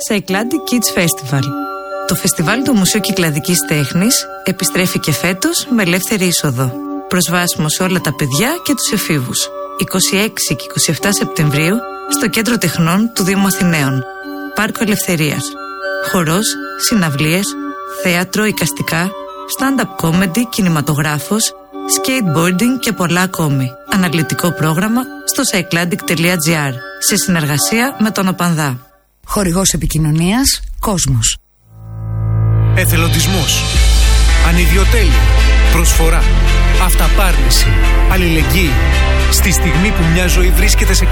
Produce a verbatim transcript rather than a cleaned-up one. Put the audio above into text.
Cycladic Kids Festival. Το φεστιβάλ του Μουσείου Κυκλαδικής Τέχνης επιστρέφει και φέτος με ελεύθερη είσοδο. Προσβάσιμο σε όλα τα παιδιά και τους εφήβους. είκοσι έξι και είκοσι επτά Σεπτεμβρίου στο Κέντρο Τεχνών του Δήμου Αθηναίων. Πάρκο Ελευθερίας. Χορός, συναυλίες, θέατρο, εικαστικά, stand-up comedy, κινηματογράφος, skateboarding και πολλά ακόμη. Αναλυτικό πρόγραμμα στο cycladic τελεία gr σε συνεργασία με τον ΟΠΑΝΔΑ. Χορηγός επικοινωνίας Κόσμος. Εθελοντισμός, ανιδιοτέλεια, προσφορά, αυταπάρνηση, αλληλεγγύη. Στη στιγμή που μια ζωή βρίσκεται σε